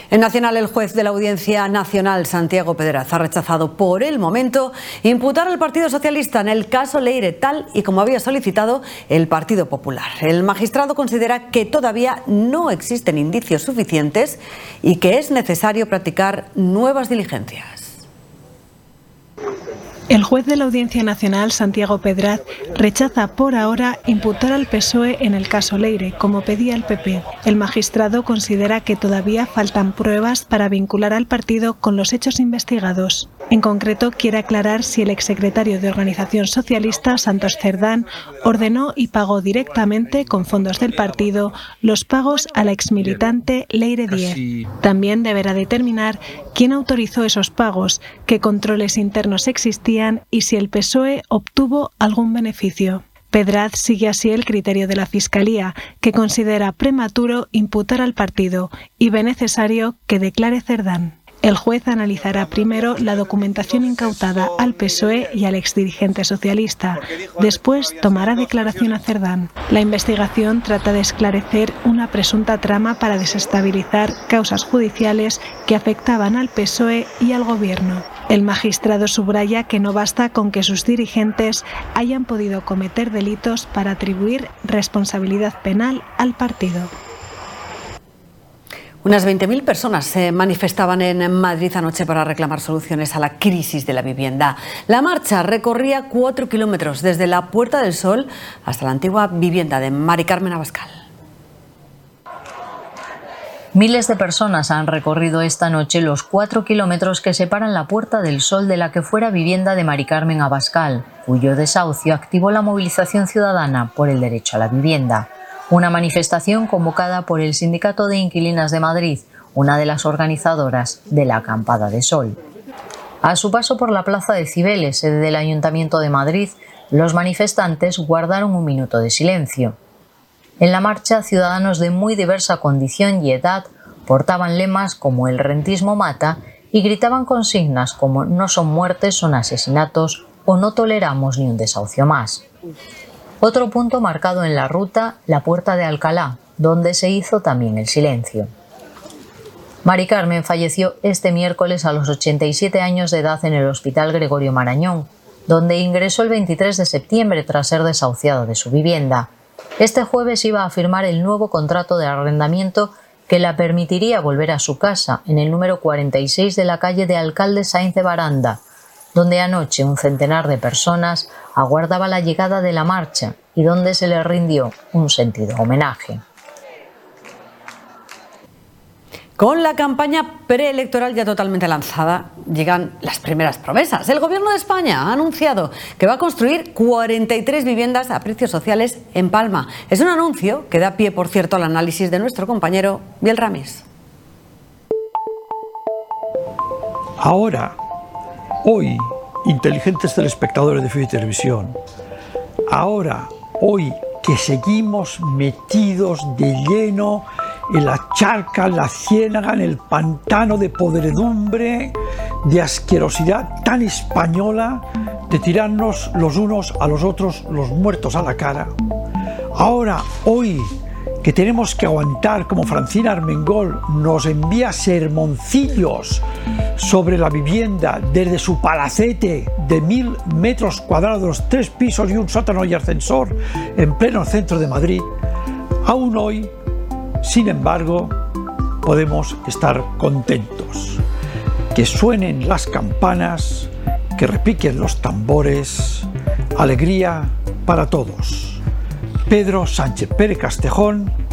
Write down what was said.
En Nacional, el juez de la Audiencia Nacional, Santiago Pedraz, ha rechazado por el momento imputar al Partido Socialista en el caso Leire, tal y como había solicitado el Partido Popular. El magistrado considera que todavía no existen indicios suficientes y que es necesario practicar nuevas diligencias. El juez de la Audiencia Nacional, Santiago Pedraz, rechaza por ahora imputar al PSOE en el caso Leire, como pedía el PP. El magistrado considera que todavía faltan pruebas para vincular al partido con los hechos investigados. En concreto, quiere aclarar si el exsecretario de Organización Socialista, Santos Cerdán, ordenó y pagó directamente, con fondos del partido, los pagos a la exmilitante Leire Díez. También deberá determinar quién autorizó esos pagos, qué controles internos existían y si el PSOE obtuvo algún beneficio. Pedraz sigue así el criterio de la Fiscalía, que considera prematuro imputar al partido y ve necesario que declare Cerdán. El juez analizará primero la documentación incautada al PSOE y al exdirigente socialista. Después tomará declaración a Cerdán. La investigación trata de esclarecer una presunta trama para desestabilizar causas judiciales que afectaban al PSOE y al Gobierno. El magistrado subraya que no basta con que sus dirigentes hayan podido cometer delitos para atribuir responsabilidad penal al partido. Unas 20.000 personas se manifestaban en Madrid anoche para reclamar soluciones a la crisis de la vivienda. La marcha recorría 4 kilómetros desde la Puerta del Sol hasta la antigua vivienda de Mari Carmen Abascal. Miles de personas han recorrido esta noche los 4 kilómetros que separan la Puerta del Sol de la que fuera vivienda de Mari Carmen Abascal, cuyo desahucio activó la movilización ciudadana por el derecho a la vivienda. Una manifestación convocada por el Sindicato de Inquilinas de Madrid, una de las organizadoras de la Acampada de Sol. A su paso por la Plaza de Cibeles, sede del Ayuntamiento de Madrid, los manifestantes guardaron un minuto de silencio. En la marcha, ciudadanos de muy diversa condición y edad portaban lemas como "el rentismo mata" y gritaban consignas como "no son muertes, son asesinatos" o "no toleramos ni un desahucio más". Otro punto marcado en la ruta, la Puerta de Alcalá, donde se hizo también el silencio. Mari Carmen falleció este miércoles a los 87 años de edad en el Hospital Gregorio Marañón, donde ingresó el 23 de septiembre tras ser desahuciada de su vivienda. Este jueves iba a firmar el nuevo contrato de arrendamiento que la permitiría volver a su casa en el número 46 de la calle de Alcalde Sáenz de Baranda, donde anoche un centenar de personas aguardaba la llegada de la marcha y donde se le rindió un sentido homenaje. Con la campaña preelectoral ya totalmente lanzada, llegan las primeras promesas. El Gobierno de España ha anunciado que va a construir 43 viviendas a precios sociales en Palma. Es un anuncio que da pie, por cierto, al análisis de nuestro compañero Biel Ramis. Ahora, hoy, inteligentes telespectadores de FIDE Televisión, hoy que seguimos metidos de lleno en la charca, en la ciénaga, en el pantano de podredumbre, de asquerosidad tan española, de tirarnos los unos a los otros los muertos a la cara. Ahora, hoy que tenemos que aguantar, como Francina Armengol nos envía sermoncillos sobre la vivienda desde su palacete de 1000 metros cuadrados, 3 pisos y un sótano y ascensor en pleno centro de Madrid, aún hoy, sin embargo, podemos estar contentos. Que suenen las campanas, que repiquen los tambores, alegría para todos. Pedro Sánchez Pérez Castejón,